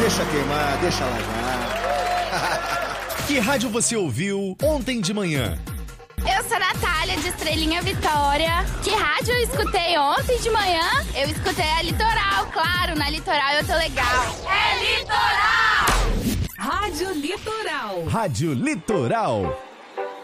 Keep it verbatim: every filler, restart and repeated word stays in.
Deixa queimar, deixa largar. Que rádio você ouviu ontem de manhã? Eu sou a Natália, de Estrelinha Vitória. Que rádio eu escutei ontem de manhã? Eu escutei a Litoral, claro, na Litoral eu tô legal. É Litoral! Rádio Litoral. Rádio Litoral.